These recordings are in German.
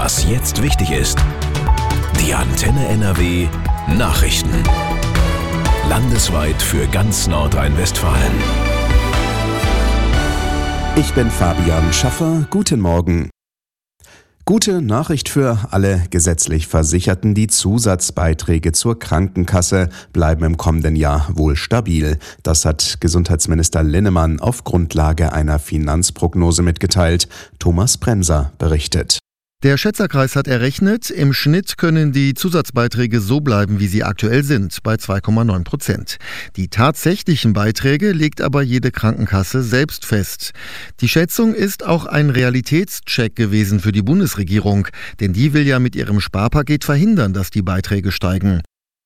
Was jetzt wichtig ist. Die Antenne NRW Nachrichten. Landesweit für ganz Nordrhein-Westfalen. Ich bin Fabian Schaffer. Guten Morgen. Gute Nachricht für alle gesetzlich Versicherten. Die Zusatzbeiträge zur Krankenkasse bleiben im kommenden Jahr wohl stabil. Das hat Gesundheitsminister Linnemann auf Grundlage einer Finanzprognose mitgeteilt. Thomas Bremser berichtet. Der Schätzerkreis hat errechnet, im Schnitt können die Zusatzbeiträge so bleiben, wie sie aktuell sind, bei 2,9%. Die tatsächlichen Beiträge legt aber jede Krankenkasse selbst fest. Die Schätzung ist auch ein Realitätscheck gewesen für die Bundesregierung, denn die will ja mit ihrem Sparpaket verhindern, dass die Beiträge steigen.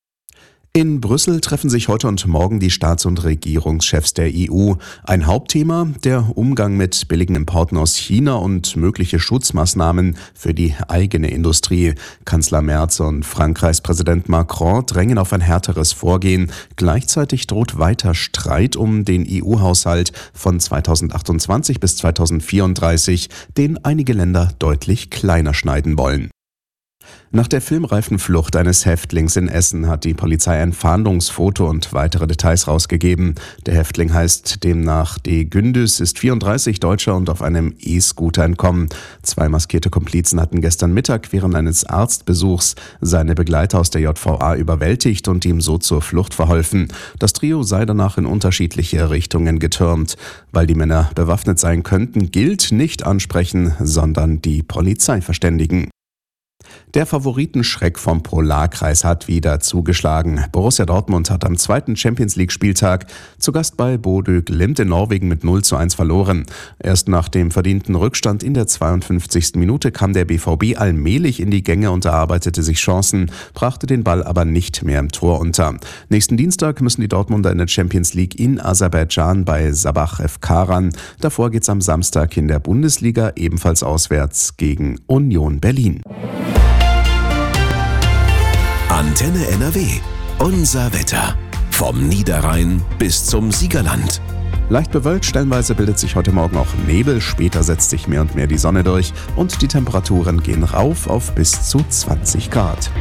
In Brüssel treffen sich heute und morgen die Staats- und Regierungschefs der EU. Ein Hauptthema, der Umgang mit billigen Importen aus China und mögliche Schutzmaßnahmen für die eigene Industrie. Kanzler Merz und Frankreichs Präsident Macron drängen auf ein härteres Vorgehen. Gleichzeitig droht weiter Streit um den EU-Haushalt von 2028 bis 2034, den einige Länder deutlich kleiner schneiden wollen. Nach der filmreifen Flucht eines Häftlings in Essen hat die Polizei ein Fahndungsfoto und weitere Details rausgegeben. Der Häftling heißt demnach D. Gündüz, ist 34, Deutscher und auf einem E-Scooter entkommen. 2 maskierte Komplizen hatten gestern Mittag während eines Arztbesuchs seine Begleiter aus der JVA überwältigt und ihm so zur Flucht verholfen. Das Trio sei danach in unterschiedliche Richtungen getürmt. Weil die Männer bewaffnet sein könnten, gilt nicht ansprechen, sondern die Polizei verständigen. Der Favoritenschreck vom Polarkreis hat wieder zugeschlagen. Borussia Dortmund hat am 2. Champions-League-Spieltag zu Gast bei Bodø Glimt in Norwegen mit 0:1 verloren. Erst nach dem verdienten Rückstand in der 52. Minute kam der BVB allmählich in die Gänge und erarbeitete sich Chancen, brachte den Ball aber nicht mehr im Tor unter. Nächsten Dienstag müssen die Dortmunder in der Champions League in Aserbaidschan bei Sabah FK ran. Davor geht's am Samstag in der Bundesliga ebenfalls auswärts gegen Union Berlin. Antenne NRW. Unser Wetter. Vom Niederrhein bis zum Siegerland. Leicht bewölkt, stellenweise bildet sich heute Morgen auch Nebel, später setzt sich mehr und mehr die Sonne durch und die Temperaturen gehen rauf auf bis zu 20 Grad.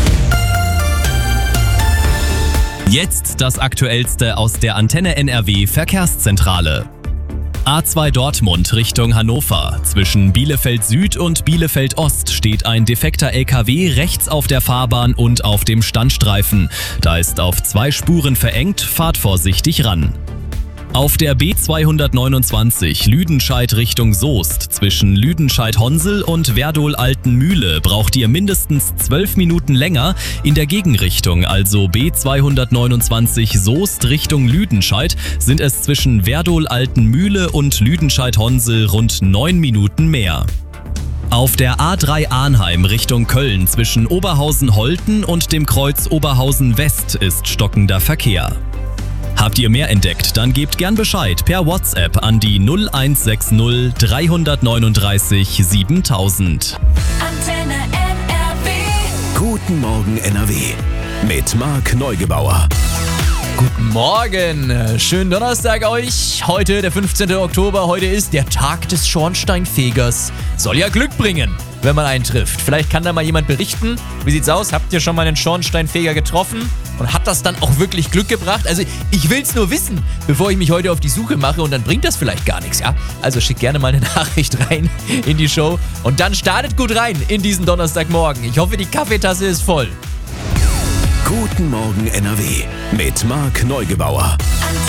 Jetzt das Aktuellste aus der Antenne NRW Verkehrszentrale. A2 Dortmund Richtung Hannover. Zwischen Bielefeld Süd und Bielefeld Ost steht ein defekter LKW rechts auf der Fahrbahn und auf dem Standstreifen. Da ist auf 2 Spuren verengt, fahrt vorsichtig ran. Auf der B229 Lüdenscheid Richtung Soest zwischen Lüdenscheid-Honsel und Werdohl-Altenmühle braucht ihr mindestens 12 Minuten länger. In der Gegenrichtung, also B229 Soest Richtung Lüdenscheid, sind es zwischen Werdohl-Altenmühle und Lüdenscheid-Honsel rund 9 Minuten mehr. Auf der A3 Arnheim Richtung Köln zwischen Oberhausen-Holten und dem Kreuz Oberhausen-West ist stockender Verkehr. Habt ihr mehr entdeckt, dann gebt gern Bescheid per WhatsApp an die 0160 339 7000. Antenne NRW. Guten Morgen NRW. Mit Marc Neugebauer. Guten Morgen, schönen Donnerstag euch. Heute der 15. Oktober, heute ist der Tag des Schornsteinfegers. Soll ja Glück bringen, wenn man einen trifft. Vielleicht kann da mal jemand berichten. Wie sieht's aus? Habt ihr schon mal einen Schornsteinfeger getroffen? Und hat das dann auch wirklich Glück gebracht? Also ich will's nur wissen, bevor ich mich heute auf die Suche mache und dann bringt das vielleicht gar nichts, ja? Also schickt gerne mal eine Nachricht rein in die Show und dann startet gut rein in diesen Donnerstagmorgen. Ich hoffe, die Kaffeetasse ist voll. Guten Morgen NRW. Mit Marc Neugebauer. Antenne